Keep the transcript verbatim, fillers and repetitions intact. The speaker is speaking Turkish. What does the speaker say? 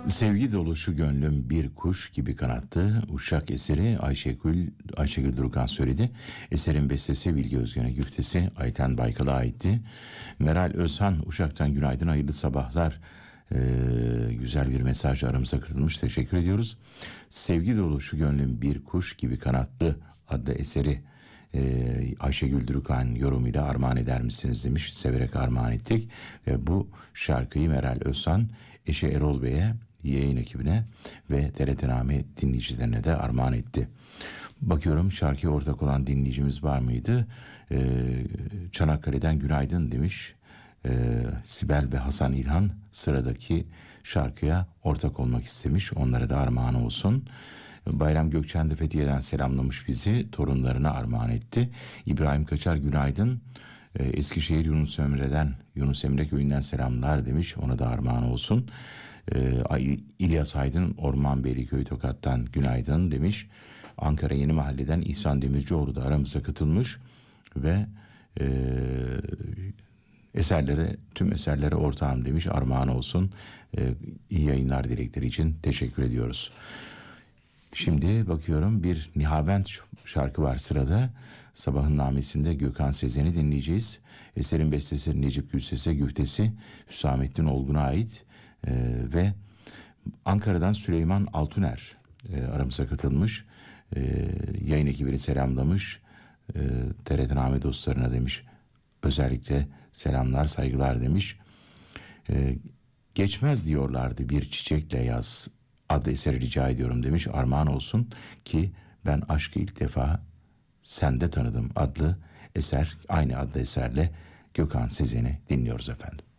Sevgi dolu şu gönlüm bir kuş gibi kanattı. Uşak eseri Ayşegül, Ayşegül Durukan söyledi. Eserin bestesi Bilge Özgen'e, güftesi Ayten Baykal'a aitti. Meral Özhan Uşak'tan günaydın, hayırlı sabahlar. Ee, güzel bir mesaj aramıza katılmış, teşekkür ediyoruz. Sevgi dolu şu gönlüm bir kuş gibi kanattı adlı eseri e, Ayşegül Durukan yorumuyla armağan eder misiniz demiş. Severek armağan ettik ve bu şarkıyı Meral Özhan eşi Erol Bey'e, yayın ekibine ve T R T Name dinleyicilerine de armağan etti. Bakıyorum şarkıya ortak olan dinleyicimiz var mıydı? Ee, Çanakkale'den günaydın demiş. Ee, Sibel ve Hasan İlhan sıradaki şarkıya ortak olmak istemiş. Onlara da armağan olsun. Bayram Gökçen de Fethiye'den selamlamış bizi. Torunlarına armağan etti. İbrahim Kaçar günaydın. Ee, Eskişehir Yunus Emre'den, Yunus Emre köyünden selamlar demiş. Ona da armağan olsun. Ee, İlyas Aydın Ormanbeyliköy Tokat'tan günaydın demiş. Ankara Yeni Mahalle'den İhsan Demircioğlu da aramıza katılmış ve e, eserlere, tüm eserlere ortağım demiş, armağan olsun. E, iyi yayınlar dilekleri için teşekkür ediyoruz. Şimdi bakıyorum bir Nihavent şarkı var sırada. Sabahın Namesi'nde Gökhan Sezen'i dinleyeceğiz. Eserin bestesi Necip Gülses'e, güftesi Hüsamettin Olgun'a ait. Ee, ve Ankara'dan Süleyman Altuner e, aramıza katılmış. E, yayın ekibini selamlamış. E, T R T Name dostlarına demiş. Özellikle selamlar, saygılar demiş. E, geçmez diyorlardı bir çiçekle yaz adlı eseri rica ediyorum demiş. Armağan olsun ki ben aşkı ilk defa sende tanıdım adlı eser, aynı adlı eserle Gökhan Sezen'i dinliyoruz efendim.